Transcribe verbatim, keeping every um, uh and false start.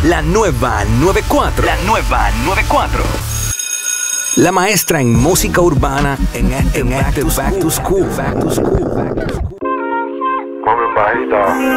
La nueva noventa y cuatro. La nueva noventa y cuatro. La maestra en música urbana en este, en este Back to School. Back to School. Back to School.